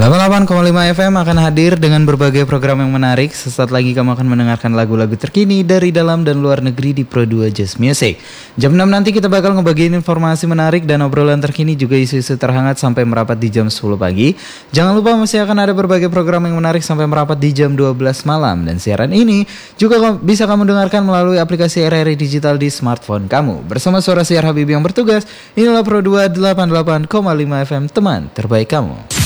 88,5 FM akan hadir dengan berbagai program yang menarik. Sesaat lagi kamu akan mendengarkan lagu-lagu terkini dari dalam dan luar negeri di Pro 2 Jazz Music. Jam 6 nanti kita bakal ngebagiin informasi menarik dan obrolan terkini juga isu-isu terhangat sampai merapat di jam 10 pagi. Jangan lupa masih akan ada berbagai program yang menarik sampai merapat di jam 12 malam. Dan siaran ini juga bisa kamu dengarkan melalui aplikasi RRI Digital di smartphone kamu. Bersama suara siar Habibie yang bertugas, inilah Pro 2 88,5 FM, teman terbaik kamu.